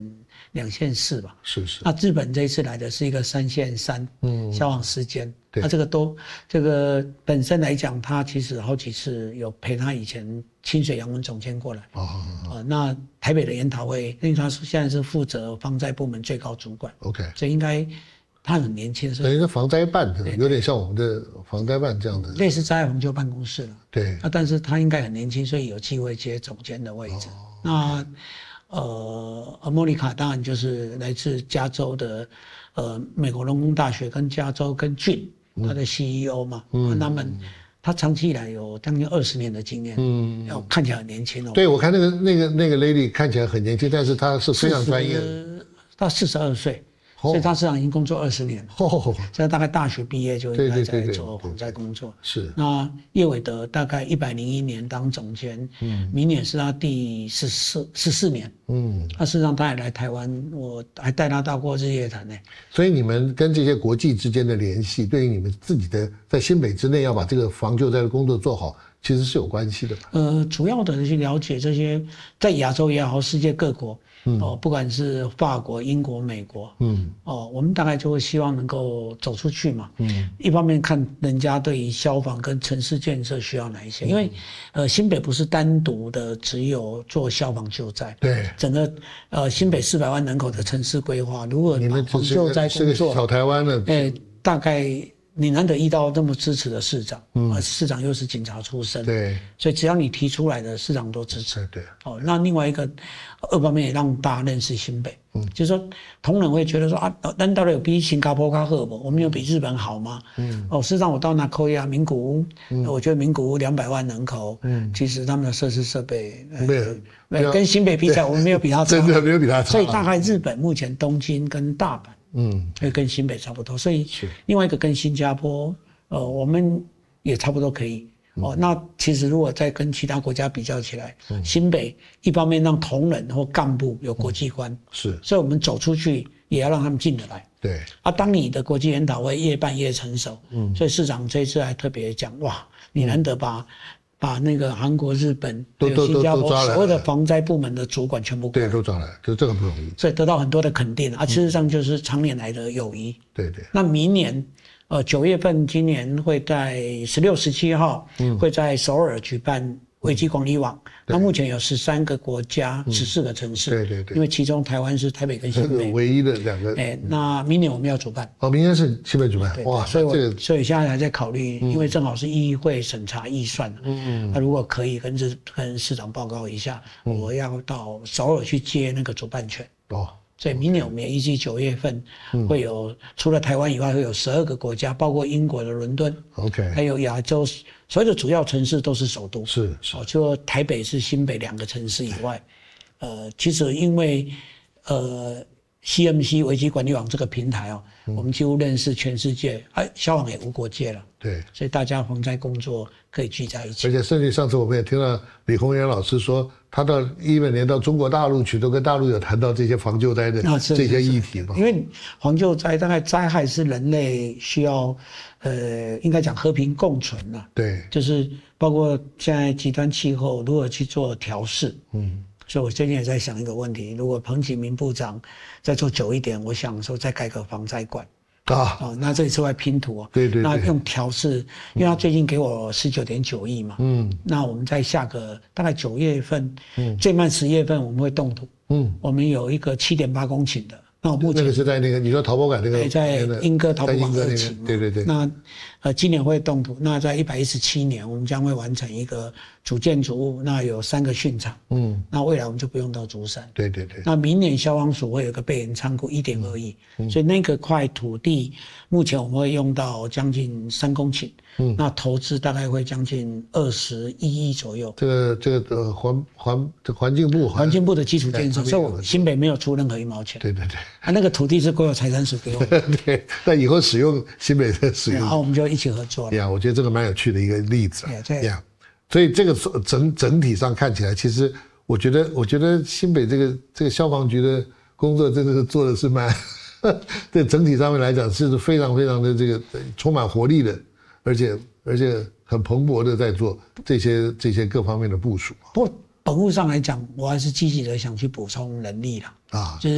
2线4吧。 是。 那日本这一次来的是一个3线3，消防时间。 对。 那这个本身来讲，他其实好几次有陪他以前清水杨文总监过来。那台北的研讨会，因为他现在是负责防灾部门最高主管。 OK。 所以应该他很年轻， 等于是防灾办，有点像我们的防灾办这样的， 类似灾害防救办公室了。 对。 但是他应该很年轻，所以有机会接总监的位置。那莫妮卡当然就是来自加州的美国农工大学跟加州跟郡他的 CEO 嘛。他长期以来有将近20年的经验。看起来很年轻哦。 对，我看那个 lady 看起来很年轻，但是她是非常专业的。 到42岁。所以他市场已经工作20年了。所以大概大学毕业就应该在做防灾工作。 是。 那叶伟德大概101年当总监，明年是他第14年。那事实上他也来台湾，我还带他到过日月潭呢。 所以你们跟这些国际之间的联系，对于你们自己的在新北之内要把这个防救灾的工作做好，其实是有关系的吧？ 主要的去了解这些在亚洲也好，世界各国。不管是法国、英国、美国，我们大概就会希望能够走出去嘛。一方面看人家对于消防跟城市建设需要哪一些，因为新北不是单独的只有做消防救灾， 对， 整个新北400万人口的城市规划，如果你们防救灾工作， 小台湾的， 大概。你难得遇到这么支持的市长，市长又是警察出身， 对， 所以只要你提出来的，市长都支持。 对。 那另外一个二方面也让大家认识新北，就是说同仁会觉得说难道有比新加坡较好不？我们有比日本好吗？事实上我到那科亚名古屋，我觉得名古屋200万人口，其实他们的设施设备跟新北比起来，我们没有比他差， 真的没有比他差。 所以大概日本目前东京跟大阪。会跟新北差不多，所以另外一个跟新加坡，我们也差不多可以。那其实如果再跟其他国家比较起来，新北一方面让同仁或干部有国际观，所以我们走出去也要让他们进得来。 对。 当你的国际研讨会越办越成熟，所以市长这一次还特别讲，哇，你难得把那个韩国、日本、新加坡所有的防灾部门的主管全部过来， 对，都抓来，就这个不容易， 所以得到很多的肯定事实上就是常年来的友谊。 对。 那明年9月份，今年会在16、17号，会在首尔举办危机管理网。那目前有13个国家，14个城市。 对。 因为其中台湾是台北跟新北唯一的2个。 那明年我们要主办。 明年是新北主办。哇， 所以现在还在考虑，因为正好是议会审查预算。那如果可以跟市长报告一下，我要到首尔去接那个主办权。所以明年我们也预计9月份会有，除了台湾以外，会有12个国家，包括英国的伦敦，还有亚洲所有的主要城市都是首都。是。就台北是新北2个城市以外，其实因为CMC 危机管理网这个平台我们几乎认识全世界，消防也无国界了。对。所以大家防灾工作可以聚在一起。 而且甚至上次我们也听到李宏源老师说，他到2011年到中国大陆去，都跟大陆有谈到这些防救灾的这些议题嘛。 因为防救灾大概灾害是人类需要，应该讲和平共存了。对。就是包括现在极端气候如何去做调试。所以我最近也在想一个问题，如果彭启明部长再做久一点，我想说再改个防灾馆。那这里是外拼图对。那用调试，因为他最近给我19.9亿嘛。那我们在下个大概9月份，最慢10月份我们会动土。我们有一个7.8公頃的。那我目前那个是在那个你说陶博馆那个在莺歌陶博馆2期嘛。 对。 那今年会动土，那在117年我们将会完成一个主建筑物，那有3个训场。那未来我们就不用到竹山。对。那明年消防署会有个备援仓库1.2亿，所以那个块土地目前我们会用到将近3公顷。那投资大概会将近21亿左右。这个环境部的基础建设，所以我新北没有出任何1毛钱。对。那个土地是国有财产署给我的。 对。那以后使用新北的使用， 然后我们就一起合作了。 我觉得这个蛮有趣的一个例子。所以这个整体上看起来，其实我觉得新北这个消防局的工作真的是做的是蛮，对整体上面来讲是非常非常的这个充满活力的，而且很蓬勃的在做这些各方面的部署。 不过本务上来讲，我还是积极的想去补充人力啦。就是